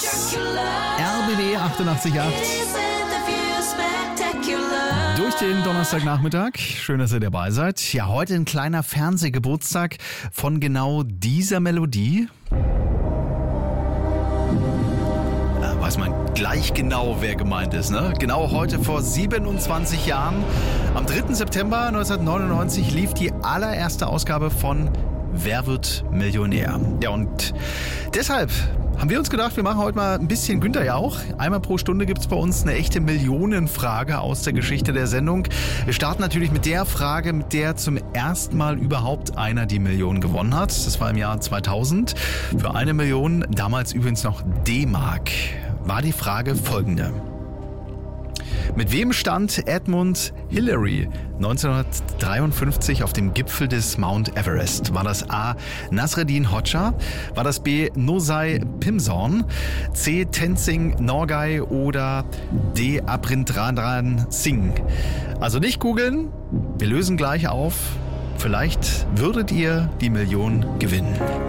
RBB 88.8. Durch den Donnerstagnachmittag. Schön, dass ihr dabei seid. Ja, heute ein kleiner Fernsehgeburtstag von genau dieser Melodie. Da weiß man gleich genau, wer gemeint ist, ne? Genau heute vor 27 Jahren, am 3. September 1999, lief die allererste Ausgabe von Wer wird Millionär? Ja, und deshalb haben wir uns gedacht, wir machen heute mal ein bisschen Günther Jauch. Einmal pro Stunde gibt's bei uns eine echte Millionenfrage aus der Geschichte der Sendung. Wir starten natürlich mit der Frage, mit der zum ersten Mal überhaupt einer die Million gewonnen hat. Das war im Jahr 2000. Für 1 Million, damals übrigens noch D-Mark, war die Frage folgende. Mit wem stand Edmund Hillary 1953 auf dem Gipfel des Mount Everest? War das A. Nasreddin Hoxha? War das B. Nosai Phimsorn? C. Tenzing Norgay oder D. Abrindranath Singh? Also nicht googeln, wir lösen gleich auf. Vielleicht würdet ihr die Million gewinnen.